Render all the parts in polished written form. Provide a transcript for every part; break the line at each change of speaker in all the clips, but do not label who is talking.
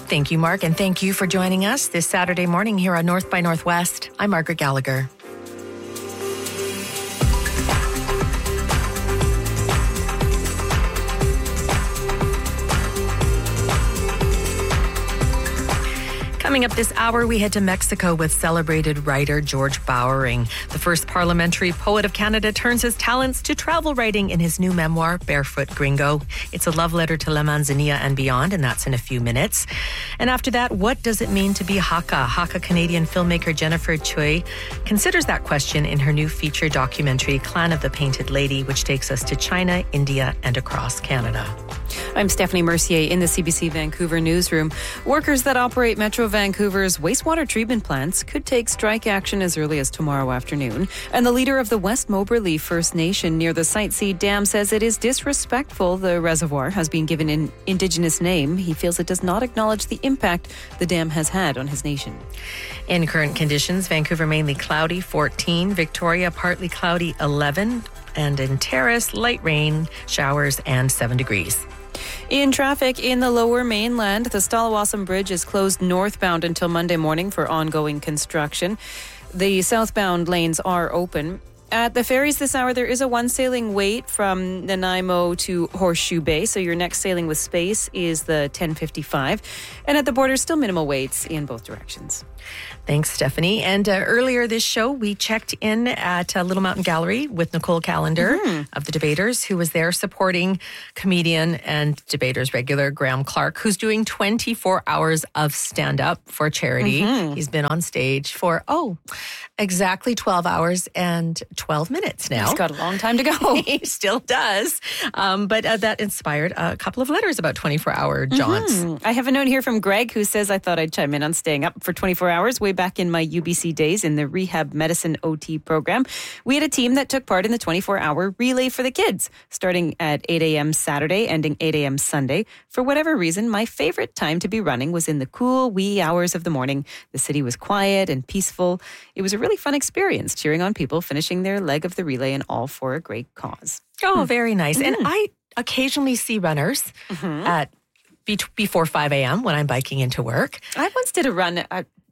Thank you, Mark, and thank you for joining us this Saturday morning here on North by Northwest. I'm Margaret Gallagher. Coming up this hour, we head to Mexico with celebrated writer George Bowering. The first parliamentary poet of Canada turns his talents to travel writing in his new memoir, Barefoot Gringo. It's a love letter to La Manzanilla and beyond, and that's in a few minutes. And after that, what does it mean to be Hakka? Hakka Canadian filmmaker Jennifer Choi considers that question in her new feature documentary, Clan of the Painted Lady, which takes us to China, India, and across Canada.
I'm Stephanie Mercier in the CBC Vancouver newsroom. Workers that operate Metro Vancouver's wastewater treatment plants could take strike action as early as tomorrow afternoon. And the leader of the West Moberly First Nation near the Site C Dam says it is disrespectful the reservoir has been given an Indigenous name. He feels it does not acknowledge the impact the dam has had on his nation.
In current conditions, Vancouver mainly cloudy, 14. Victoria partly cloudy, 11. And in Terrace, light rain, showers, and 7 degrees.
In traffic in the Lower Mainland, the Stalawassam Bridge is closed northbound until Monday morning for ongoing construction. The southbound lanes are open. At the ferries this hour, there is a one sailing wait from Nanaimo to Horseshoe Bay. So your next sailing with Space is the 10:55. And at the border, still minimal waits in both directions.
Thanks, Stephanie. And earlier this show, we checked in at Little Mountain Gallery with Nicole Callender of The Debaters, who was there supporting comedian and Debaters regular Graham Clark, who's doing 24 hours of stand-up for charity. He's been on stage for, exactly 12 hours and 12 minutes now.
He's got a long time to go.
He still does. But that inspired a couple of letters about 24-hour jaunts.
I have a note here from Greg who says, I thought I'd chime in on staying up for 24 hours way back in my UBC days in the Rehab Medicine OT program. We had a team that took part in the 24-hour relay for the kids, starting at 8 a.m. Saturday, ending 8 a.m. Sunday. For whatever reason, my favorite time to be running was in the cool wee hours of the morning. The city was quiet and peaceful. It was a really fun experience, cheering on people finishing their leg of the relay and all for a great cause.
Oh, very nice. And I occasionally see runners at before 5 a.m. when I'm biking into work.
I once did a run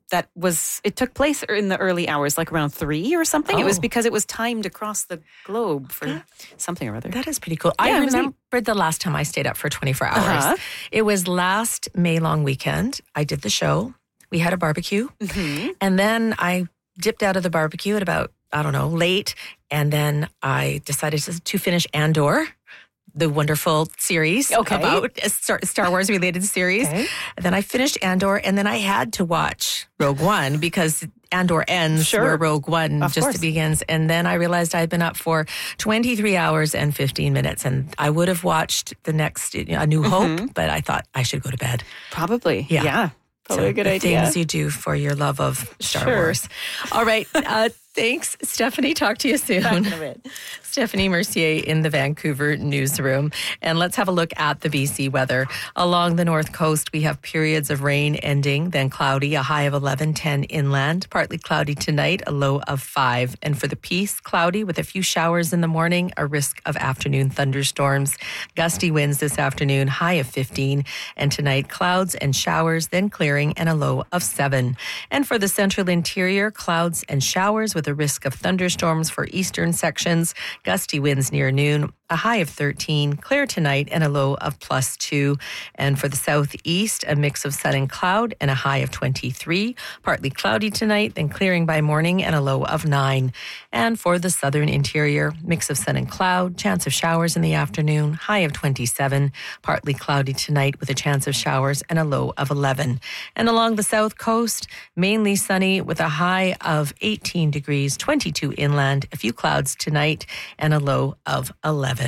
it took place in the early hours, like around 3 or something. It was because it was timed across the globe for something or other.
That is pretty cool. I remembered the last time I stayed up for 24 hours. It was last May long weekend. I did the show. We had a barbecue. And then I dipped out of the barbecue at about, late. And then I decided to finish Andor, the wonderful series about Star Wars related series. And then I finished Andor, and then I had to watch Rogue One because Andor ends where Rogue One begins. And then I realized I'd been up for 23 hours and 15 minutes, and I would have watched the next A New Hope, but I thought I should go to bed.
Probably. Yeah. Probably a good idea.
Things you do for your love of Star Wars. All right. Thanks, Stephanie. Talk to you soon.
Back in a bit.
Stephanie Mercier in the Vancouver newsroom. And let's have a look at the BC weather. Along the north coast, we have periods of rain ending, then cloudy, a high of 11, 10 inland. Partly cloudy tonight, a low of 5. And for the Peace, cloudy with a few showers in the morning, a risk of afternoon thunderstorms. Gusty winds this afternoon, high of 15. And tonight, clouds and showers, then clearing and a low of 7. And for the central interior, clouds and showers with a risk of thunderstorms for eastern sections. Gusty winds near noon, a high of 13, clear tonight and a low of +2. And for the southeast, a mix of sun and cloud and a high of 23. Partly cloudy tonight, then clearing by morning and a low of 9. And for the southern interior, mix of sun and cloud, chance of showers in the afternoon, high of 27. Partly cloudy tonight with a chance of showers and a low of 11. And along the south coast, mainly sunny with a high of 18 degrees, 22 inland, a few clouds tonight and a low of 11.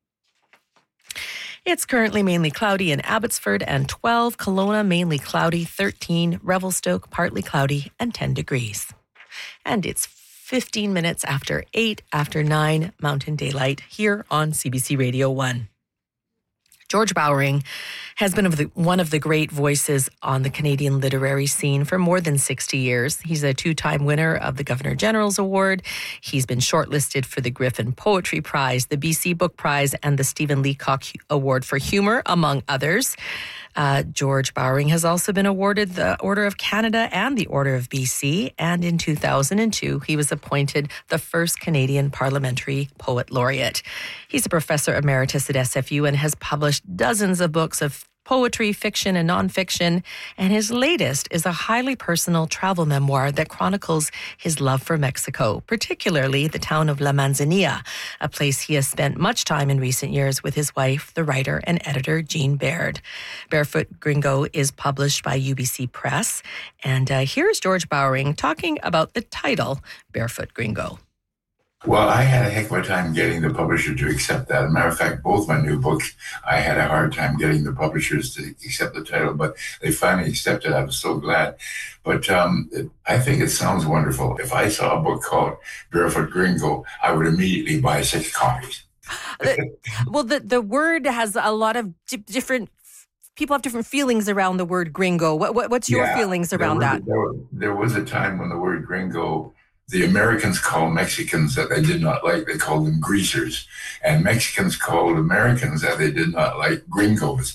It's currently mainly cloudy in Abbotsford and 12. Kelowna, mainly cloudy, 13. Revelstoke, partly cloudy and 10 degrees. And it's 15 minutes after 8, after 9, Mountain Daylight here on CBC Radio 1. George Bowering has been one of the great voices on the Canadian literary scene for more than 60 years. He's a 2-time winner of the Governor General's Award. He's been shortlisted for the Griffin Poetry Prize, the BC Book Prize, and the Stephen Leacock Award for Humor, among others. George Bowering has also been awarded the Order of Canada and the Order of BC. And in 2002, he was appointed the first Canadian Parliamentary Poet Laureate. He's a professor emeritus at SFU and has published dozens of books of poetry, fiction, and nonfiction. And his latest is a highly personal travel memoir that chronicles his love for Mexico, particularly the town of La Manzanilla, a place he has spent much time in recent years with his wife, the writer and editor Jean Baird. Barefoot Gringo is published by UBC Press. And here's George Bowering talking about the title, Barefoot Gringo.
Well, I had a heck of a time getting the publisher to accept that. As a matter of fact, both my new books, I had a hard time getting the publishers to accept the title, but they finally accepted. I was so glad. But I think it sounds wonderful. If I saw a book called Barefoot Gringo, I would immediately buy 6 copies.
Well, the word has a lot of different. People have different feelings around the word gringo. What's your feelings around that?
There was a time when the word gringo, the Americans called Mexicans that they did not like, they called them greasers. And Mexicans called Americans that they did not like gringos.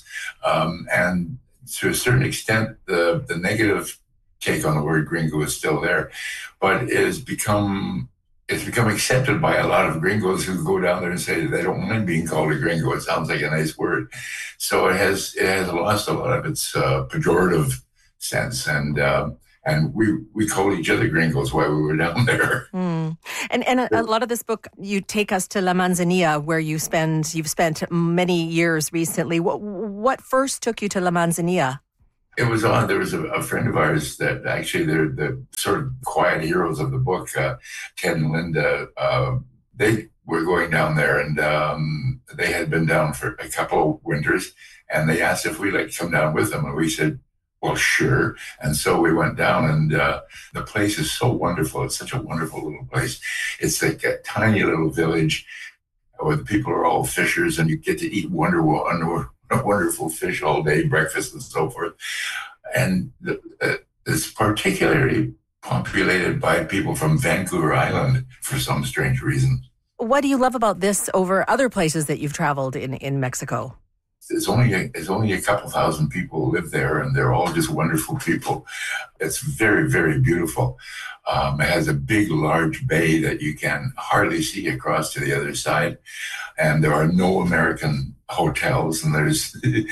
And to a certain extent, the negative take on the word gringo is still there. But it's become accepted by a lot of gringos who go down there and say they don't mind being called a gringo. It sounds like a nice word. So it has lost a lot of its pejorative sense. And we called each other gringos while we were down there.
Mm. And a lot of this book, you take us to La Manzanilla, where you've spent many years recently. What first took you to La Manzanilla?
There was a friend of ours that actually they're the sort of quiet heroes of the book, Ted and Linda. They were going down there, and they had been down for a couple of winters, and they asked if we'd like to come down with them, and we said, well, sure. And so we went down, and the place is so wonderful. It's such a wonderful little place. It's like a tiny little village where the people are all fishers, and you get to eat wonderful fish all day, breakfast and so forth. And it's particularly populated by people from Vancouver Island for some strange reason.
What do you love about this over other places that you've traveled in Mexico?
It's only a couple thousand people who live there, and they're all just wonderful people. It's very, very beautiful. It has a big, large bay that you can hardly see across to the other side. And there are no American hotels, and there's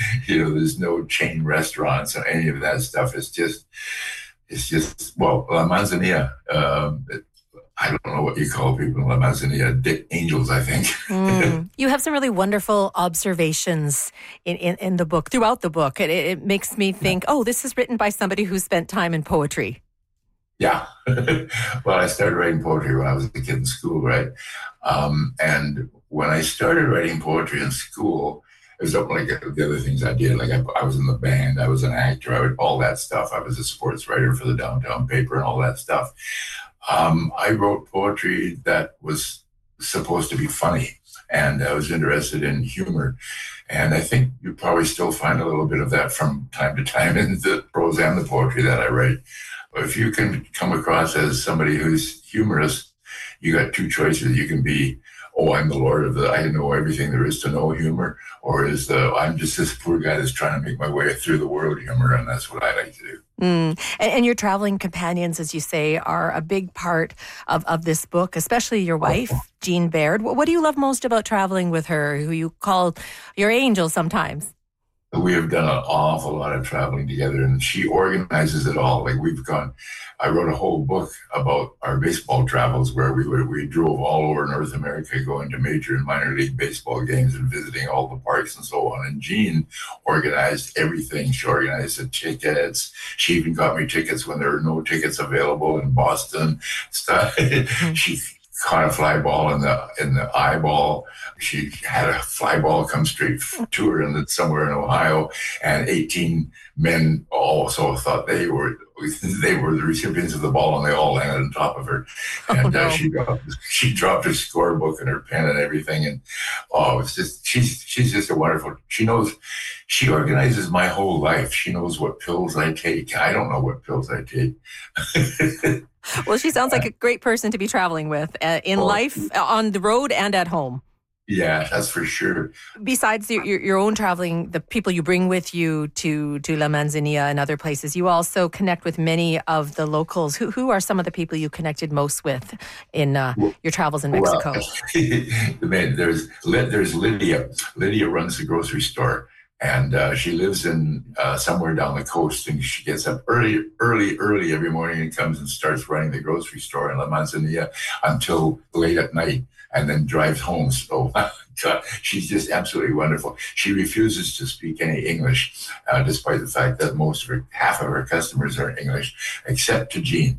no chain restaurants or any of that stuff. It's just La Manzanilla. I don't know what you call people in La Manzanilla, angels, I think.
You have some really wonderful observations in the book, throughout the book. It makes me think, this is written by somebody who spent time in poetry.
Yeah. Well, I started writing poetry when I was a kid in school, right? And when I started writing poetry in school, it was like the other things I did. Like I was in the band, I was an actor, all that stuff. I was a sports writer for the downtown paper and all that stuff. I wrote poetry that was supposed to be funny, and I was interested in humor. And I think you probably still find a little bit of that from time to time in the prose and the poetry that I write. But if you can come across as somebody who's humorous, you got 2 choices. You can be, I'm the Lord of I know everything there is to know humor, or I'm just this poor guy that's trying to make my way through the world humor, and that's what I like to do.
And your traveling companions, as you say, are a big part of this book, especially your wife, Jean Baird. What do you love most about traveling with her, who you call your angel sometimes?
We have done an awful lot of traveling together, and she organizes it all. Like I wrote a whole book about our baseball travels, where we drove all over North America, going to major and minor league baseball games and visiting all the parks and so on. And Jean organized everything. She organized the tickets. She even got me tickets when there were no tickets available in Boston. Stuff. She caught a fly ball in the eyeball. She had a fly ball come straight to her somewhere in Ohio, and 18 men also thought they were the recipients of the ball, and they all landed on top of her. And she dropped her scorebook and her pen and everything. And it's just she's just a wonderful. She organizes my whole life. She knows what pills I take. I don't know what pills I take.
Well, she sounds like a great person to be traveling with in life, on the road, and at home.
Yeah, that's for sure.
Besides your own traveling, the people you bring with you to La Manzanilla and other places, you also connect with many of the locals. Who are some of the people you connected most with in your travels in
Well,
Mexico?
man, there's Lydia. Lydia runs the grocery store, and she lives in somewhere down the coast. And she gets up early every morning and comes and starts running the grocery store in La Manzanilla until late at night, and then drives home. So, God, she's just absolutely wonderful. She refuses to speak any English, despite the fact that half of her customers are English, except to Jean.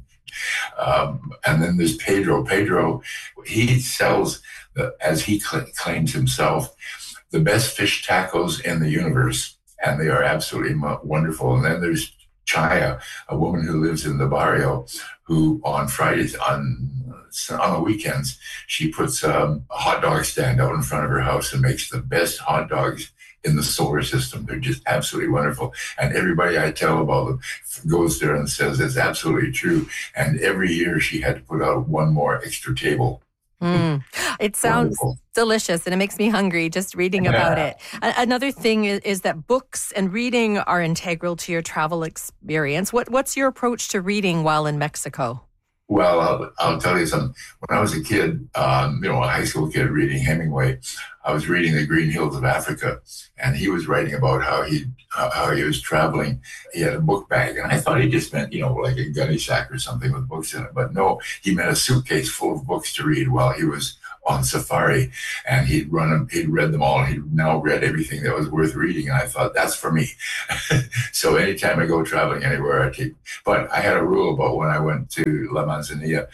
And then there's Pedro. Pedro, he sells, as he claims himself, the best fish tacos in the universe, and they are absolutely wonderful. And then there's Chaya, a woman who lives in the barrio, who on Fridays, on the weekends, she puts a hot dog stand out in front of her house and makes the best hot dogs in the solar system. They're just absolutely wonderful. And everybody I tell about them goes there and says it's absolutely true. And every year she had to put out one more extra table.
It sounds delicious and it makes me hungry just reading about it. Another thing is that books and reading are integral to your travel experience. What's your approach to reading while in Mexico?
Well, I'll tell you something. When I was a kid, a high school kid reading Hemingway, I was reading The Green Hills of Africa, and he was writing about how he was traveling. He had a book bag, and I thought he just meant, like a gunny sack or something with books in it. But no, he meant a suitcase full of books to read while he was on safari, and he'd read them all, and he'd now read everything that was worth reading, and I thought, that's for me. So anytime I go traveling anywhere, but I had a rule about when I went to La Manzanilla.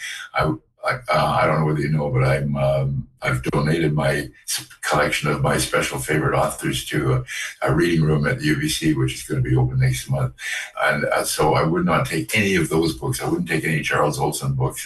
I don't know whether you know, but I've donated my collection of my special favorite authors to a reading room at the UBC, which is going to be open next month. And so I would not take any of those books. I wouldn't take any Charles Olson books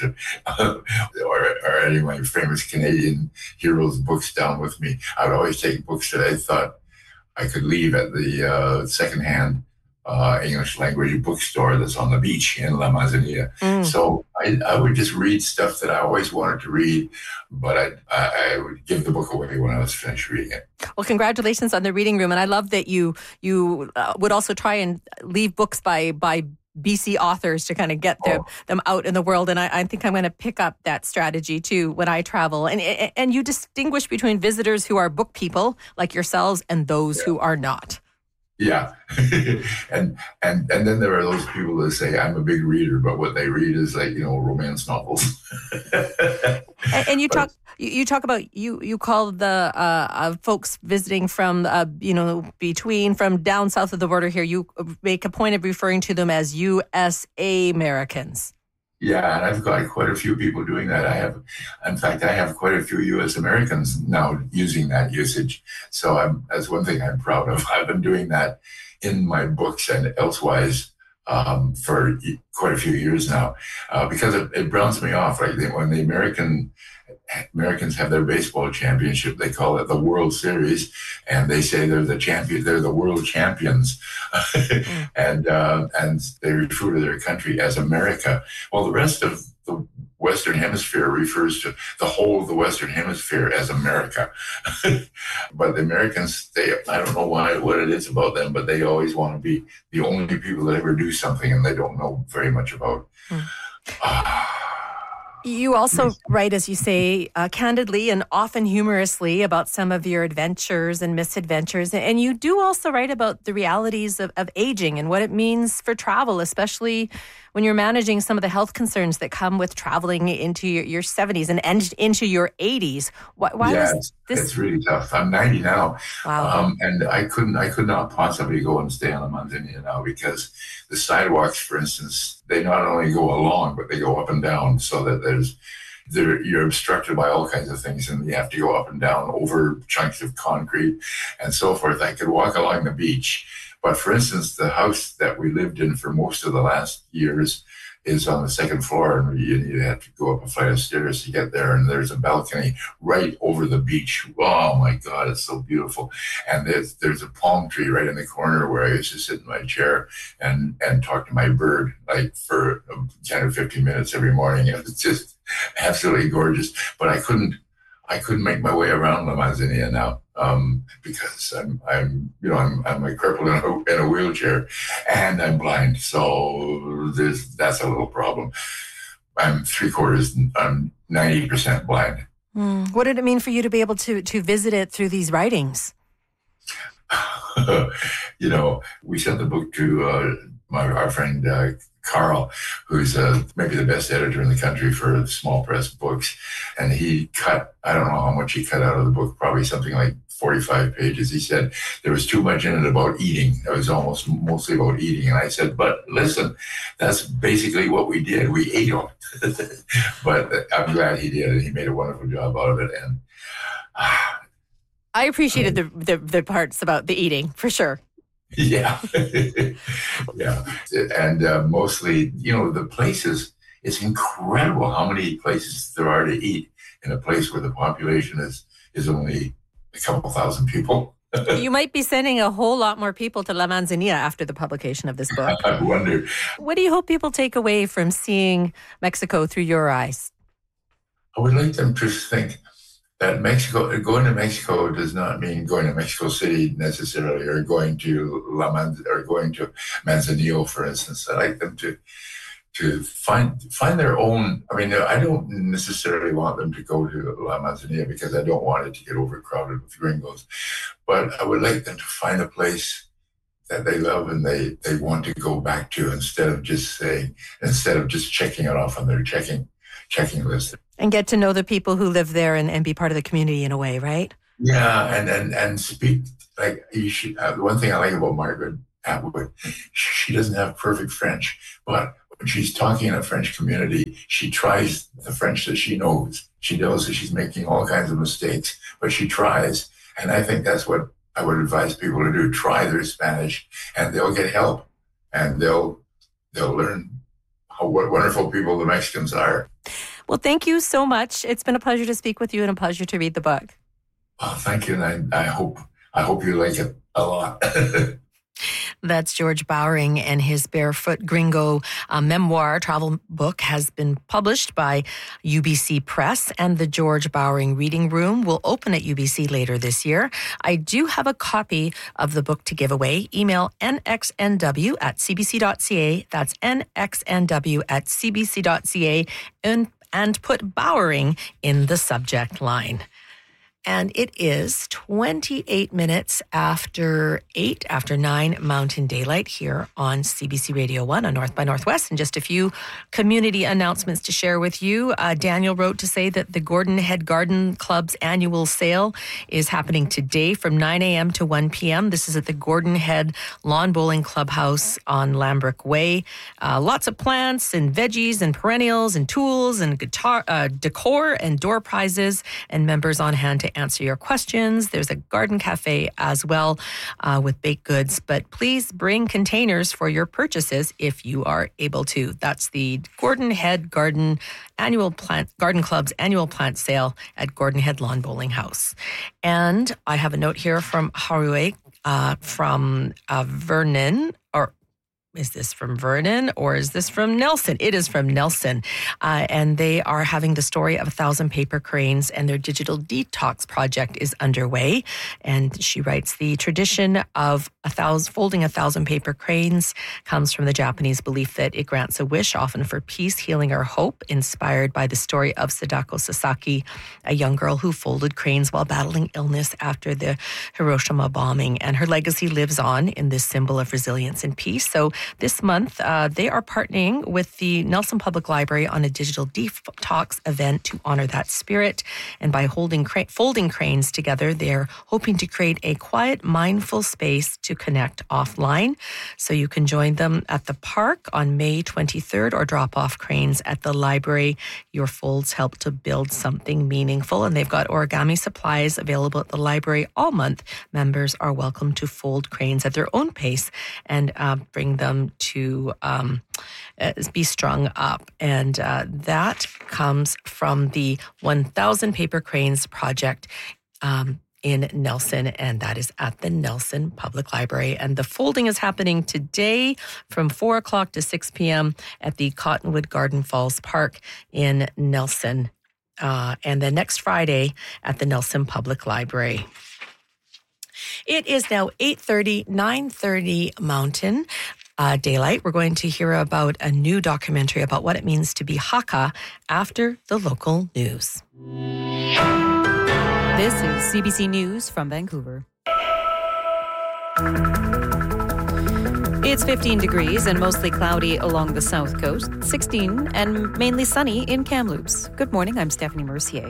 or any of my famous Canadian heroes books down with me. I would always take books that I thought I could leave at the secondhand English language bookstore that's on the beach in La Manzanilla. So I would just read stuff that I always wanted to read, but I would give the book away when I was finished reading it.
Well, congratulations on the reading room. And I love that you would also try and leave books by BC authors to kind of get them out in the world. And I think I'm going to pick up that strategy too when I travel. And you distinguish between visitors who are book people like yourselves and those who are not.
Yeah. and then there are those people that say, I'm a big reader, but what they read is like, romance novels.
and you talk about, you call the folks visiting from, from down south of the border here, you make a point of referring to them as USA Americans.
Yeah, and I've got quite a few people doing that. In fact, I have quite a few U.S. Americans now using that usage. So that's one thing I'm proud of. I've been doing that in my books and elsewise for quite a few years now, because it browns me off. Right, when the Americans have their baseball championship, they call it the World Series, and they say they're the champion. They're the world champions, and they refer to their country as America. Well, the rest of the Western Hemisphere refers to the whole of the Western Hemisphere as America. But the Americans, I don't know what it is about them, but they always want to be the only people that ever do something, and they don't know very much about.
You also write, as you say, candidly and often humorously about some of your adventures and misadventures. And you do also write about the realities of aging and what it means for travel, especially when you're managing some of the health concerns that come with traveling into your 70s and into your 80s. Why was this?
It's really tough. I'm 90 now.
Wow.
And I could not possibly go and stay on La Manzanilla now because the sidewalks, for instance, they not only go along, but they go up and down so that you're obstructed by all kinds of things, and you have to go up and down over chunks of concrete and so forth. I could walk along the beach, but for instance, the house that we lived in for most of the last years is on the second floor, and you have to go up a flight of stairs to get there, and there's a balcony right over the beach. Oh my God, it's so beautiful. And there's a palm tree right in the corner where I used to sit in my chair and talk to my bird like for 10 or 15 minutes every morning. It was just absolutely gorgeous. But I couldn't I couldn't make my way around La Manzanilla now because I'm like crippled in a wheelchair and I'm blind. So that's a little problem. I'm 90% blind.
What did it mean for you to be able to visit it through these writings?
We sent the book to our friend Carl, who's maybe the best editor in the country for small press books. And he I don't know how much he cut out of the book, probably something like 45 pages. He said there was too much in it about eating. It was mostly about eating. And I said, but listen, that's basically what we did. We ate them. But I'm glad he did. He made a wonderful job out of it. And
I appreciated the parts about the eating, for sure.
Yeah. Yeah. And mostly, the places, it's incredible how many places there are to eat in a place where the population is only a couple thousand people.
You might be sending a whole lot more people to La Manzanilla after the publication of this book.
I wonder.
What do you hope people take away from seeing Mexico through your eyes?
I would like them to think that going to Mexico does not mean going to Mexico City necessarily, or going to Manzanillo, for instance. I like them to find their own. I mean, I don't necessarily want them to go to La Manzanilla because I don't want it to get overcrowded with gringos, but I would like them to find a place that they love and they want to go back to instead of just checking it off on their checking list.
And get to know the people who live there and be part of the community in a way, right?
Yeah, and speak like you should. The one thing I like about Margaret Atwood, she doesn't have perfect French, but when she's talking in a French community, she tries the French that she knows. She knows that she's making all kinds of mistakes, but she tries. And I think that's what I would advise people to do. Try their Spanish, and they'll get help, and they'll learn what wonderful people the Mexicans are.
Well, thank you so much. It's been a pleasure to speak with you and a pleasure to read the book.
Oh, thank you. And I hope you like it a lot.
That's George Bowring, and his Barefoot Gringo memoir travel book has been published by UBC Press, and the George Bowring Reading Room will open at UBC later this year. I do have a copy of the book to give away. Email nxnw@cbc.ca. That's nxnw@cbc.ca and put Bowring in the subject line. And it is 28 minutes after 9 Mountain Daylight here on CBC Radio 1 on North by Northwest. And just a few community announcements to share with you. Daniel wrote to say that the Gordon Head Garden Club's annual sale is happening today from 9 a.m. to 1 p.m. This is at the Gordon Head Lawn Bowling Clubhouse on Lambrook Way. Lots of plants and veggies and perennials and tools and guitar, decor and door prizes, and members on hand to answer your questions. There's a garden cafe as well with baked goods, but please bring containers for your purchases if you are able to. That's the Gordon Head Garden Club's annual plant sale at Gordon Head Lawn Bowling House. And I have a note here from Harue from Vernon, or is this from Vernon or is this from Nelson? It is from Nelson. And they are having the story of 1,000 paper cranes, and their digital detox project is underway. And she writes, the tradition of folding 1,000 paper cranes comes from the Japanese belief that it grants a wish, often for peace, healing, or hope, inspired by the story of Sadako Sasaki, a young girl who folded cranes while battling illness after the Hiroshima bombing. And her legacy lives on in this symbol of resilience and peace. So this month, they are partnering with the Nelson Public Library on a digital detox event to honor that spirit. And by folding cranes together, they're hoping to create a quiet, mindful space to connect offline. So you can join them at the park on May 23rd or drop off cranes at the library. Your folds help to build something meaningful. And they've got origami supplies available at the library all month. Members are welcome to fold cranes at their own pace and bring them to be strung up. And that comes from the 1,000 Paper Cranes project in Nelson, and that is at the Nelson Public Library. And the folding is happening today from 4 o'clock to 6 p.m. at the Cottonwood Garden Falls Park in Nelson. and then next Friday at the Nelson Public Library. It is now 8:30, 9:30 Mountain Daylight. We're going to hear about a new documentary about what it means to be Hakka after the local news.
This is CBC News from Vancouver. It's 15 degrees and mostly cloudy along the south coast, 16 and mainly sunny in Kamloops. Good morning, I'm Stephanie Mercier.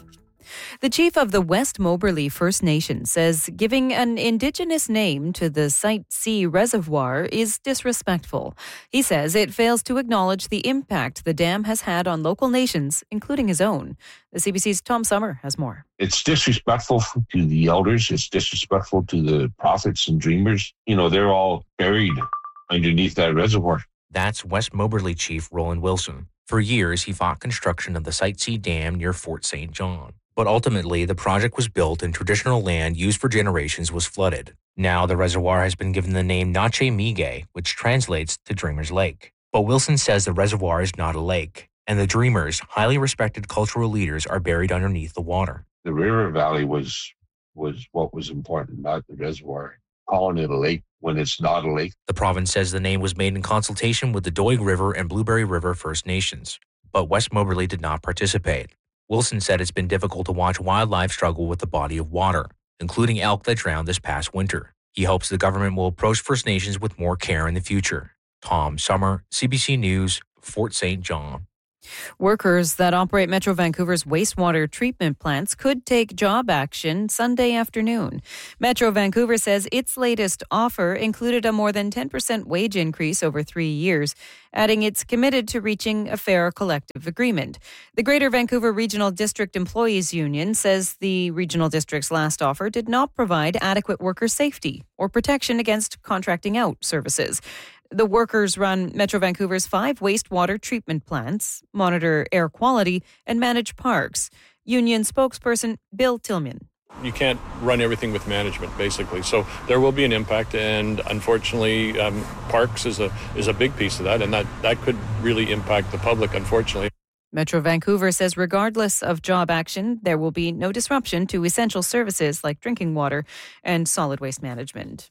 The chief of the West Moberly First Nation says giving an Indigenous name to the Site C reservoir is disrespectful. He says it fails to acknowledge the impact the dam has had on local nations, including his own. The CBC's Tom Summer has more.
It's disrespectful to the elders. It's disrespectful to the prophets and dreamers. They're all buried underneath that reservoir.
That's West Moberly Chief Roland Wilson. For years, he fought construction of the Site C Dam near Fort St. John. But ultimately, the project was built and traditional land used for generations was flooded. Now, the reservoir has been given the name Nache Mige, which translates to Dreamer's Lake. But Wilson says the reservoir is not a lake, and the Dreamers, highly respected cultural leaders, are buried underneath the water.
The river valley was what was important, not the reservoir. Calling it a lake when it's not a lake.
The province says the name was made in consultation with the Doig River and Blueberry River First Nations, but West Moberly did not participate. Wilson said it's been difficult to watch wildlife struggle with the body of water, including elk that drowned this past winter. He hopes the government will approach First Nations with more care in the future. Tom Summer, CBC News, Fort St. John.
Workers that operate Metro Vancouver's wastewater treatment plants could take job action Sunday afternoon. Metro Vancouver says its latest offer included a more than 10% wage increase over 3 years, adding it's committed to reaching a fair collective agreement. The Greater Vancouver Regional District Employees Union says the regional district's last offer did not provide adequate worker safety or protection against contracting out services. The workers run Metro Vancouver's 5 wastewater treatment plants, monitor air quality, and manage parks. Union spokesperson Bill Tillman.
You can't run everything with management, basically. So there will be an impact, and unfortunately, parks is a big piece of that, and that could really impact the public, unfortunately.
Metro Vancouver says regardless of job action, there will be no disruption to essential services like drinking water and solid waste management.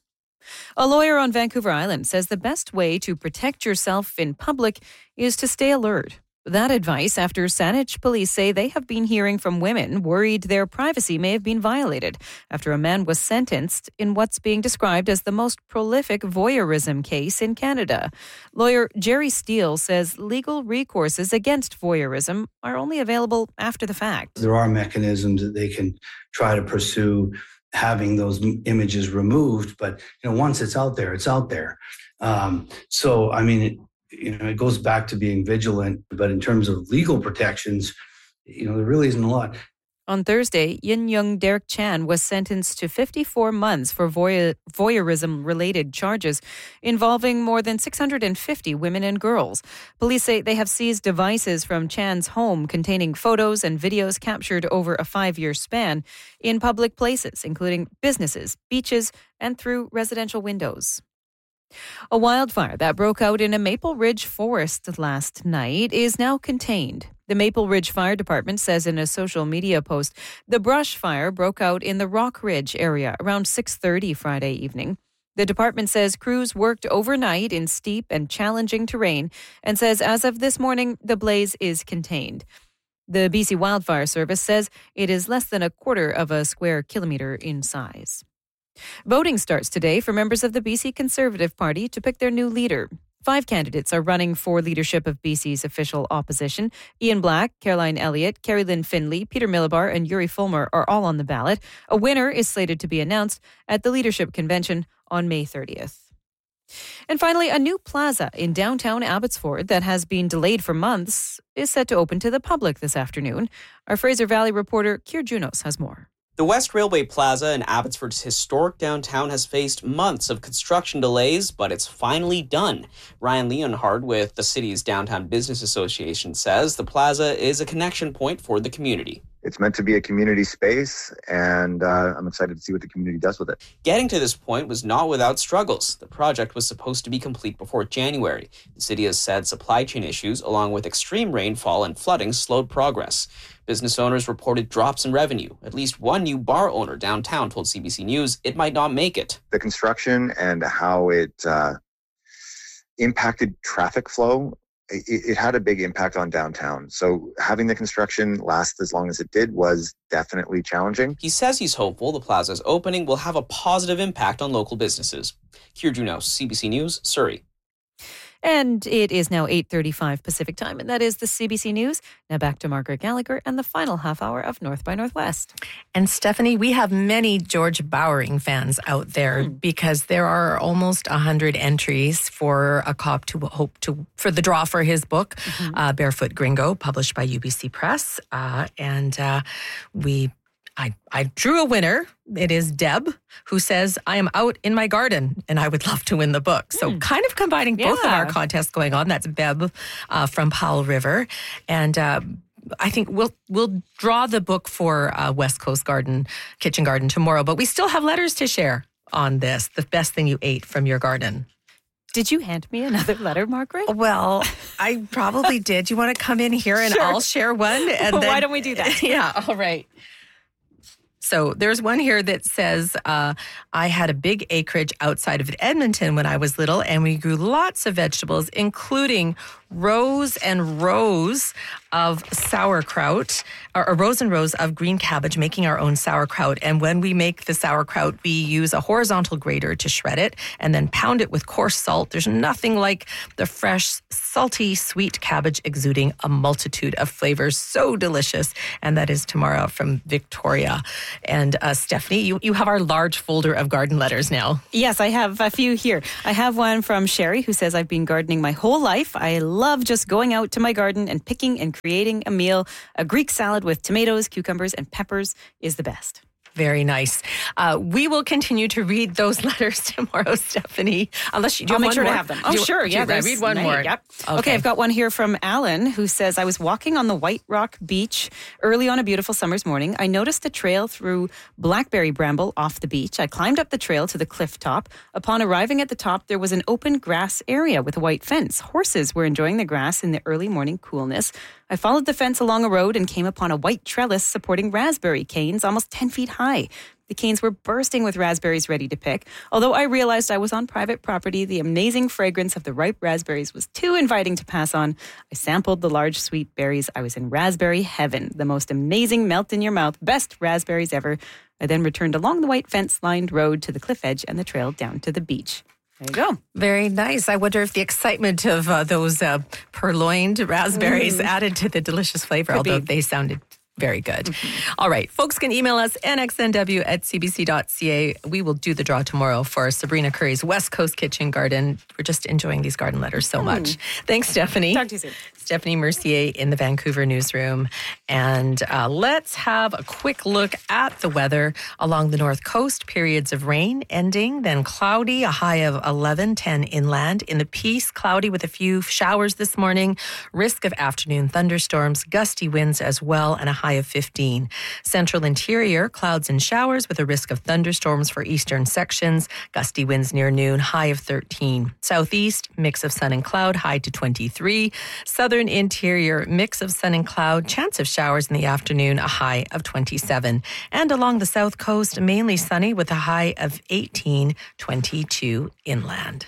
A lawyer on Vancouver Island says the best way to protect yourself in public is to stay alert. That advice after Saanich police say they have been hearing from women worried their privacy may have been violated after a man was sentenced in what's being described as the most prolific voyeurism case in Canada. Lawyer Jerry Steele says legal recourses against voyeurism are only available after the fact.
There are mechanisms that they can try to pursue having those images removed, but once it's out there, it's out there. It goes back to being vigilant, but in terms of legal protections, there really isn't a lot.
On Thursday, Yin Young Derek Chan was sentenced to 54 months for voyeurism-related charges involving more than 650 women and girls. Police say they have seized devices from Chan's home containing photos and videos captured over a 5-year span in public places, including businesses, beaches, and through residential windows. A wildfire that broke out in a Maple Ridge forest last night is now contained. The Maple Ridge Fire Department says in a social media post, the brush fire broke out in the Rock Ridge area around 6:30 Friday evening. The department says crews worked overnight in steep and challenging terrain and says as of this morning, the blaze is contained. The BC Wildfire Service says it is less than a quarter of a square kilometre in size. Voting starts today for members of the BC Conservative Party to pick their new leader. 5 candidates are running for leadership of BC's official opposition. Ian Black, Caroline Elliott, Carrie Lynn Finley, Peter Millibar, and Yuri Fulmer are all on the ballot. A winner is slated to be announced at the leadership convention on May 30th. And finally, a new plaza in downtown Abbotsford that has been delayed for months is set to open to the public this afternoon. Our Fraser Valley reporter Keir Junos has more.
The West Railway Plaza in Abbotsford's historic downtown has faced months of construction delays, but it's finally done. Ryan Leonhard with the city's Downtown Business Association says the plaza is a connection point for the community.
It's meant to be a community space, and I'm excited to see what the community does with it.
Getting to this point was not without struggles. The project was supposed to be complete before January. The city has said supply chain issues, along with extreme rainfall and flooding, slowed progress. Business owners reported drops in revenue. At least one new bar owner downtown told CBC News it might not make it.
The construction and how it impacted traffic flow, it had a big impact on downtown. So having the construction last as long as it did was definitely challenging.
He says he's hopeful the plaza's opening will have a positive impact on local businesses. Keir Junos, CBC News, Surrey.
And it is now 8:35 Pacific time, and that is the CBC News. Now back to Margaret Gallagher and the final half hour of North by Northwest.
And Stephanie, we have many George Bowering fans out there because there are almost 100 entries for a cop to hope to for the draw for his book, Barefoot Gringo, published by UBC Press. I drew a winner. It is Deb, who says, I am out in my garden and I would love to win the book. So kind of combining both of our contests going on. That's Beb from Powell River. And I think we'll draw the book for West Coast Kitchen Garden tomorrow. But we still have letters to share on this. The best thing you ate from your garden.
Did you hand me another letter, Margaret?
Well, I probably did. You want to come in here and I'll share one? And
Why don't we do that?
Yeah, all right. So there's one here that says, I had a big acreage outside of Edmonton when I was little, and we grew lots of vegetables, including rows and rows of sauerkraut, or rows and rows of green cabbage, making our own sauerkraut. And when we make the sauerkraut, we use a horizontal grater to shred it and then pound it with coarse salt. There's nothing like the fresh, salty, sweet cabbage exuding a multitude of flavors. So delicious. And that is Tamara from Victoria. And Stephanie, you have our large folder of garden letters now.
Yes, I have a few here. I have one from Sherry, who says, I've been gardening my whole life. I love just going out to my garden and picking and creating a meal. A Greek salad with tomatoes, cucumbers, and peppers is the best.
Very nice. We will continue to read those letters tomorrow, Stephanie. Unless you do
I'll make sure
more.
to have them. Oh, sure. Yeah,
read one more.
Yep. Okay, I've got one here from Alan, who says, I was walking on the White Rock Beach early on a beautiful summer's morning. I noticed a trail through blackberry bramble off the beach. I climbed up the trail to the cliff top. Upon arriving at the top, there was an open grass area with a white fence. Horses were enjoying the grass in the early morning coolness. I followed the fence along a road and came upon a white trellis supporting raspberry canes almost 10 feet high. The canes were bursting with raspberries ready to pick. Although I realized I was on private property, the amazing fragrance of the ripe raspberries was too inviting to pass on. I sampled the large sweet berries. I was in raspberry heaven. The most amazing melt in your mouth, best raspberries ever. I then returned along the white fence-lined road to the cliff edge and the trail down to the beach. There you go.
Very nice. I wonder if the excitement of those purloined raspberries added to the delicious flavor, although they sounded very good. All right. Folks can email us, nxnw@cbc.ca. We will do the draw tomorrow for Sabrina Curry's West Coast Kitchen Garden. We're just enjoying these garden letters so much. Thanks, Stephanie.
Talk to you soon.
Stephanie Mercier in the Vancouver newsroom. And let's have a quick look at the weather along the north coast. Periods of rain ending, then cloudy, a high of 11-10 inland. In the Peace, cloudy with a few showers this morning. Risk of afternoon thunderstorms, gusty winds as well, and a high of 15. Central interior, clouds and showers with a risk of thunderstorms for eastern sections. Gusty winds near noon, high of 13. Southeast, mix of sun and cloud, high to 23. Southern interior, mix of sun and cloud, chance of showers in the afternoon, a high of 27. And along the south coast, mainly sunny with a high of 18, 22 inland.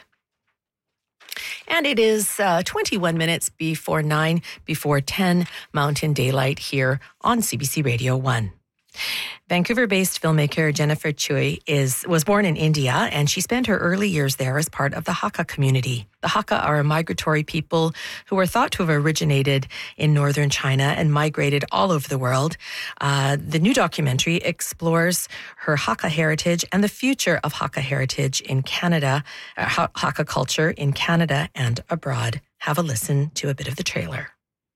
And it is 21 minutes before 9, before 10 Mountain Daylight here on CBC Radio 1. Vancouver-based filmmaker Jennifer Choi was born in India, and she spent her early years there as part of the Hakka community. The Hakka are a migratory people who are thought to have originated in northern China and migrated all over the world. The new documentary explores her Hakka heritage and the future of Hakka heritage in Canada, Hakka culture in Canada and abroad. Have a listen to a bit of the trailer.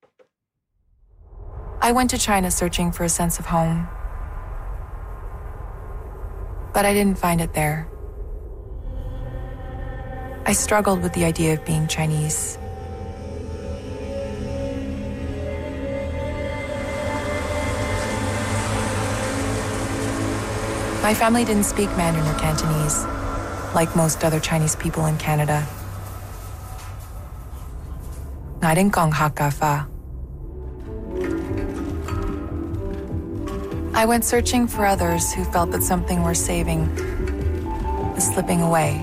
I went to China searching for a sense of home. But I didn't find it there. I struggled with the idea of being Chinese. My family didn't speak Mandarin or Cantonese, like most other Chinese people in Canada. I didn't gong Hakka fa. I went searching for others who felt that something worth saving is slipping away.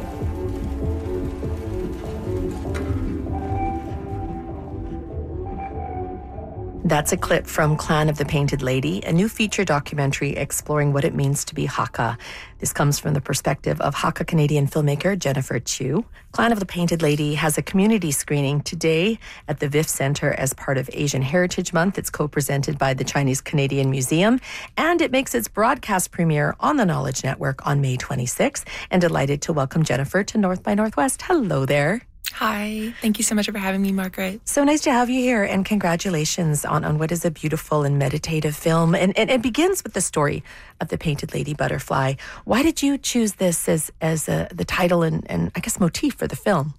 That's a clip from Clan of the Painted Lady, a new feature documentary exploring what it means to be Hakka. This comes from the perspective of Hakka Canadian filmmaker Jennifer Chu. Clan of the Painted Lady has a community screening today at the VIF Centre as part of Asian Heritage Month. It's co-presented by the Chinese Canadian Museum, and it makes its broadcast premiere on the Knowledge Network on May 26th. And delighted to welcome Jennifer to North by Northwest. Hello there.
Hi. Thank you so much for having me, Margaret.
So nice to have you here, and congratulations on what is a beautiful and meditative film. And it begins with the story of the Painted Lady Butterfly. Why did you choose this as the title and I guess motif for the film?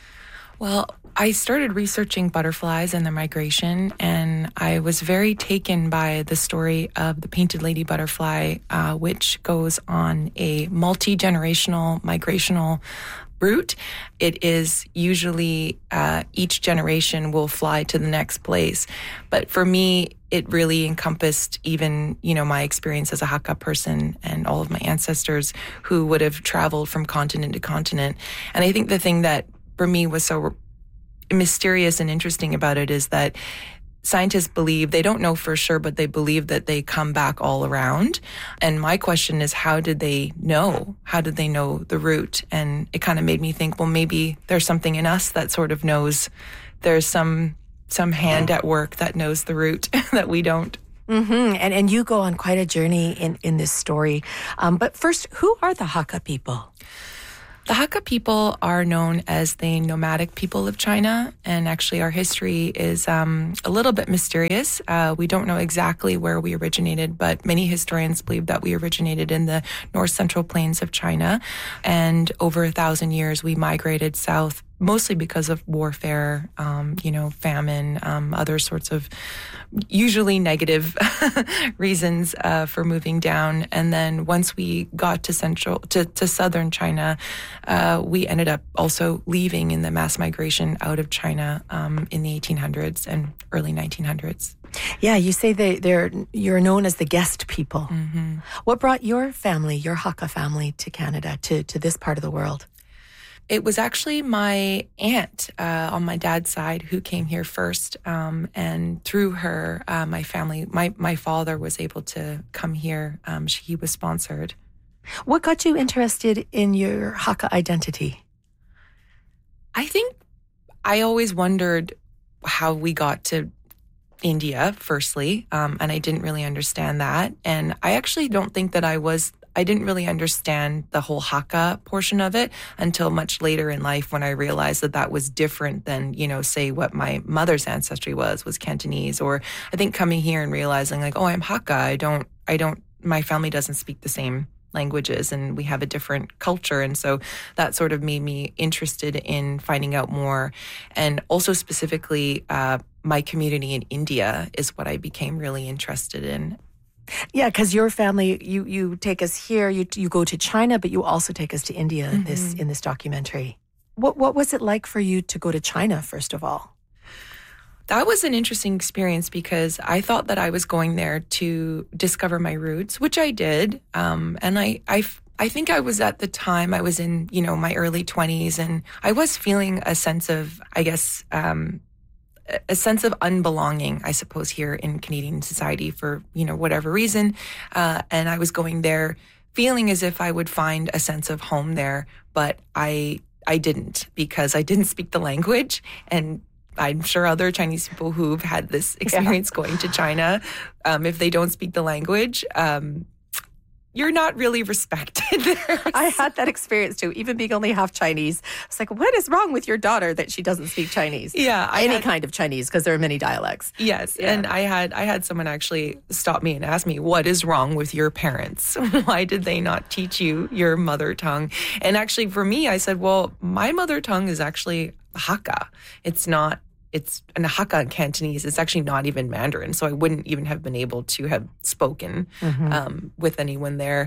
Well, I started researching butterflies and their migration, and I was very taken by the story of the Painted Lady Butterfly, which goes on a multi-generational migrational route. It is usually each generation will fly to the next place. But for me, it really encompassed even, my experience as a Hakka person and all of my ancestors who would have traveled from continent to continent. And I think the thing that for me was so mysterious and interesting about it is that scientists believe, they don't know for sure, but they believe that they come back all around. And my question is, how did they know? How did they know the route? And it kind of made me think, well, maybe there's something in us that sort of knows. There's some hand at work that knows the route that we don't.
Mm-hmm. And you go on quite a journey in this story. But first, who are the Hakka people?
The Hakka people are known as the nomadic people of China, and actually our history is a little bit mysterious. We don't know exactly where we originated, but many historians believe that we originated in the north central plains of China, and over 1,000 years we migrated south, mostly because of warfare, famine, other sorts of usually negative reasons for moving down. And then once we got to southern China, we ended up also leaving in the mass migration out of China in the 1800s and early 1900s.
Yeah, you say you're known as the guest people.
Mm-hmm.
What brought your family, your Hakka family, to Canada, to this part of the world?
It was actually my aunt on my dad's side who came here first, and through her, my family, my father was able to come here. He was sponsored.
What got you interested in your Hakka identity?
I think I always wondered how we got to India, firstly, and I didn't really understand that. And I actually don't think that I didn't really understand the whole Hakka portion of it until much later in life, when I realized that was different than, say what my mother's ancestry was Cantonese. Or I think coming here and realizing I'm Hakka. My family doesn't speak the same languages and we have a different culture. And so that sort of made me interested in finding out more. And also specifically, my community in India is what I became really interested in.
Yeah, because your family, you take us here, you go to China, but you also take us to India in this documentary. What was it like for you to go to China, first of all?
That was an interesting experience because I thought that I was going there to discover my roots, which I did. And I think I was at the time, I was in, my early 20s, and I was feeling a sense of, a sense of unbelonging, I suppose, here in Canadian society for, whatever reason. And I was going there feeling as if I would find a sense of home there, but I didn't, because I didn't speak the language. And I'm sure other Chinese people who've had this experience going to China, if they don't speak the language, you're not really respected there.
I had that experience too, even being only half Chinese. It's like, what is wrong with your daughter that she doesn't speak Chinese?
Yeah.
Any kind of Chinese, because there are many dialects.
Yes. Yeah. And I had someone actually stop me and ask me, what is wrong with your parents? Why did they not teach you your mother tongue? And actually for me, I said, well, my mother tongue is actually Hakka. It's an Hakka in Cantonese. It's actually not even Mandarin. So I wouldn't even have been able to have spoken with anyone there.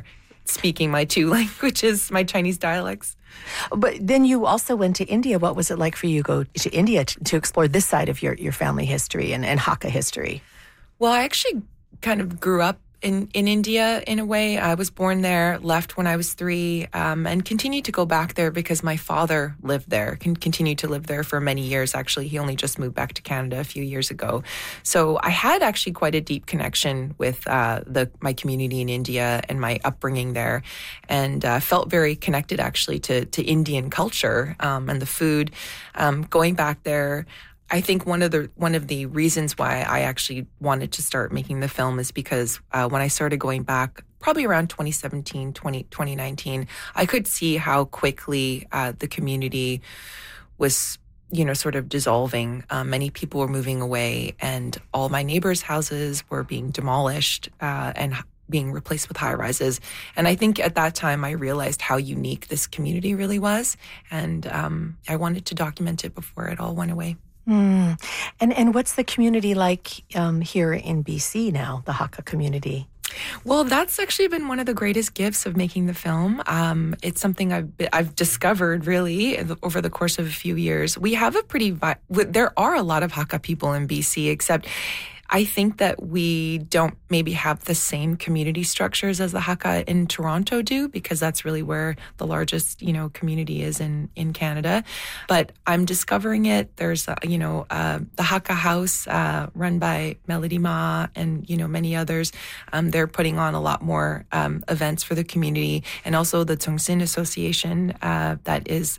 speaking my two languages, my Chinese dialects.
But then you also went to India. What was it like for you to go to India to explore this side of your family history and Hakka history?
Well, I actually kind of grew up in India in a way. I was born there, left when I was 3, and continued to go back there because my father lived there, continued to live there for many years. Actually, he only just moved back to Canada a few years ago. So I had actually quite a deep connection with my community in India and my upbringing there, and felt very connected actually to Indian culture and the food. Going back there, I think one of the reasons why I actually wanted to start making the film is because when I started going back, probably around 2017, 2019, I could see how quickly the community was, sort of dissolving. Many people were moving away, and all my neighbors' houses were being demolished and being replaced with high-rises. And I think at that time I realized how unique this community really was, and I wanted to document it before it all went away.
And what's the community like here in BC now, the Hakka community?
Well, that's actually been one of the greatest gifts of making the film. It's something I've discovered really over the course of a few years. We have there are a lot of Hakka people in BC, except I think that we don't maybe have the same community structures as the Hakka in Toronto do, because that's really where the largest, community is in Canada. But I'm discovering it. There's, the Hakka House run by Melody Ma and, many others. They're putting on a lot more events for the community, and also the Tongsin Association that is,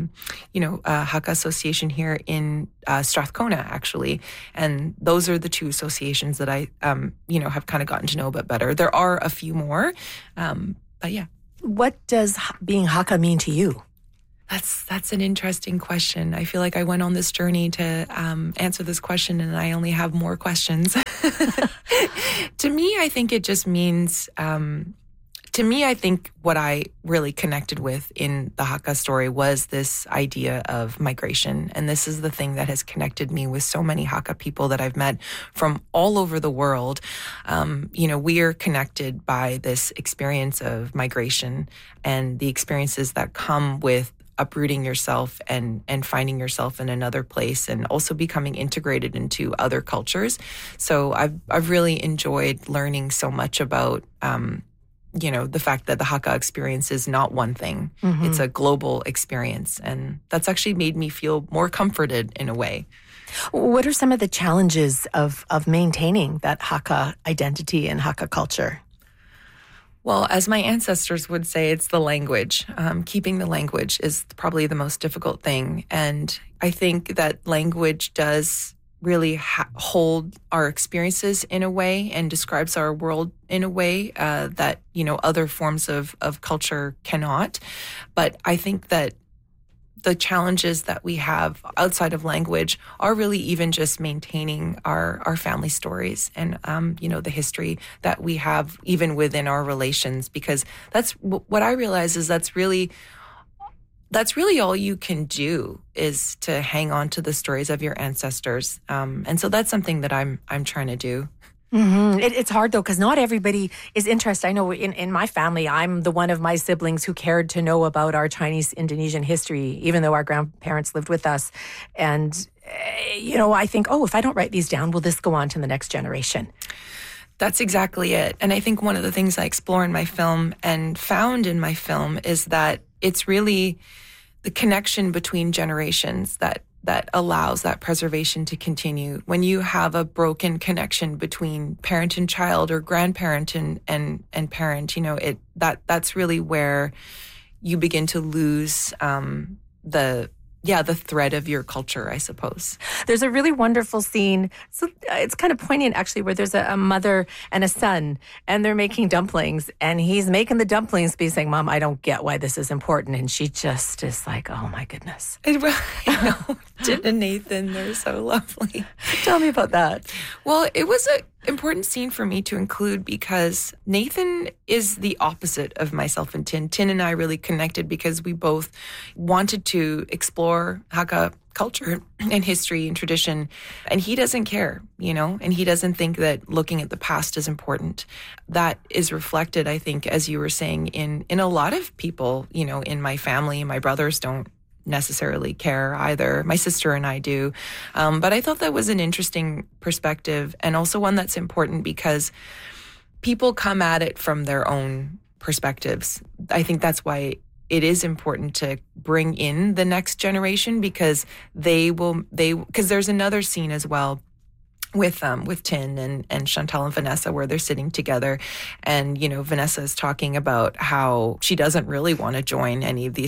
Hakka Association here in Strathcona, actually. And those are the two associations that I, have kind of gotten to know a bit better. There are a few more, but yeah.
What does being Hakka mean to you?
That's an interesting question. I feel like I went on this journey to answer this question, and I only have more questions. To me, I think it just means... I think what I really connected with in the Hakka story was this idea of migration. And this is the thing that has connected me with so many Hakka people that I've met from all over the world. We are connected by this experience of migration and the experiences that come with uprooting yourself and finding yourself in another place, and also becoming integrated into other cultures. So I've really enjoyed learning so much about the fact that the Hakka experience is not one thing. Mm-hmm. It's a global experience. And that's actually made me feel more comforted in a way.
What are some of the challenges of maintaining that Hakka identity and Hakka culture?
Well, as my ancestors would say, it's the language. Keeping the language is probably the most difficult thing. And I think that language does really hold our experiences in a way and describes our world in a way that, other forms of culture cannot. But I think that the challenges that we have outside of language are really even just maintaining our family stories and, the history that we have even within our relations, because that's what I realize is that's really all you can do is to hang on to the stories of your ancestors. And so that's something that I'm trying to do.
Mm-hmm. It's hard, though, because not everybody is interested. I know in my family, I'm the one of my siblings who cared to know about our Chinese-Indonesian history, even though our grandparents lived with us. And, I think, if I don't write these down, will this go on to the next generation?
That's exactly it. And I think one of the things I explore in my film and found in my film is that it's really the connection between generations that allows that preservation to continue. When you have a broken connection between parent and child, or grandparent and parent, that's really where you begin to lose the thread of your culture, I suppose.
There's a really wonderful scene. So it's kind of poignant, actually, where there's a mother and a son, and they're making dumplings, and he's making the dumplings, but he's saying, "Mom, I don't get why this is important." And she just is like, "Oh my goodness."
I know. Tin and Nathan, they're so lovely.
Tell me about that.
Well, it was an important scene for me to include because Nathan is the opposite of myself and Tin. Tin and I really connected because we both wanted to explore Hakka culture and history and tradition, and he doesn't care, and he doesn't think that looking at the past is important. That is reflected, I think, as you were saying, in a lot of people, in my family. My brothers don't necessarily care either. My sister and I do. But I thought that was an interesting perspective, and also one that's important because people come at it from their own perspectives. I think that's why it is important to bring in the next generation because because there's another scene as well with Tin and Chantal and Vanessa where they're sitting together, and Vanessa is talking about how she doesn't really want to join any of the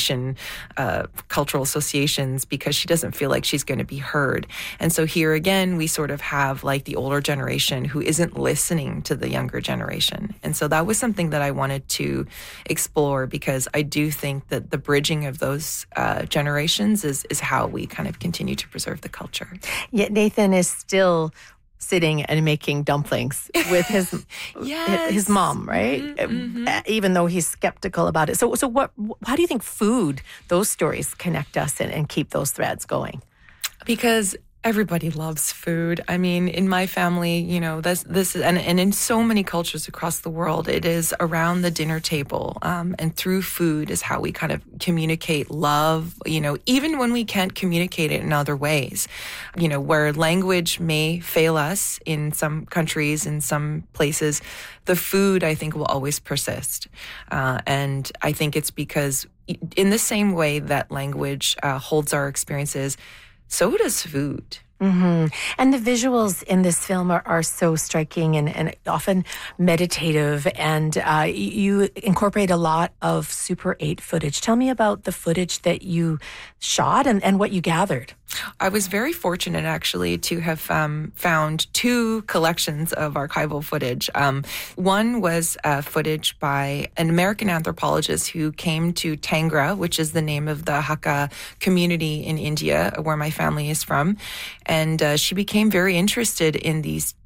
cultural associations because she doesn't feel like she's going to be heard. And so here again we sort of have like the older generation who isn't listening to the younger generation, and so that was something that I wanted to explore because I do think that the bridging of those generations is how we kind of continue to preserve the culture.
Yet Nathan is still sitting and making dumplings with his his mom, right? Mm-hmm. Even though he's skeptical about it. So how do you think food, those stories connect us and keep those threads going?
Because everybody loves food. I mean, in my family, this and in so many cultures across the world, it is around the dinner table, and through food is how we kind of communicate love. Even when we can't communicate it in other ways, where language may fail us in some countries, in some places, the food I think will always persist, and I think it's because in the same way that language holds our experiences, so does food.
Mm-hmm. And the visuals in this film are so striking and often meditative, and you incorporate a lot of Super 8 footage. Tell me about the footage that you shot and what you gathered.
I was very fortunate, actually, to have found two collections of archival footage. One was footage by an American anthropologist who came to Tangra, which is the name of the Hakka community in India, where my family is from. And she became very interested in these